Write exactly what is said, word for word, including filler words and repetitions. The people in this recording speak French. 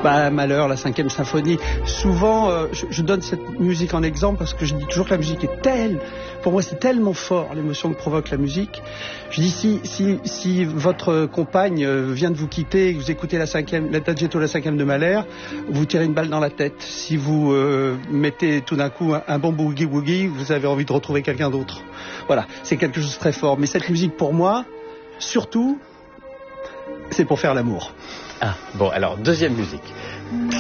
Bah, Malheur, la cinquième symphonie. Souvent, euh, je, je donne cette musique en exemple parce que je dis toujours que la musique est telle, pour moi c'est tellement fort l'émotion que provoque la musique. Je dis si si si votre compagne vient de vous quitter et que vous écoutez la cinquième, l'Adagietto, la cinquième de Mahler, vous tirez une balle dans la tête. Si vous euh, mettez tout d'un coup un, un bon boogie woogie, vous avez envie de retrouver quelqu'un d'autre. Voilà, c'est quelque chose de très fort. Mais cette musique pour moi, surtout, c'est pour faire l'amour. Ah, bon, alors, deuxième musique.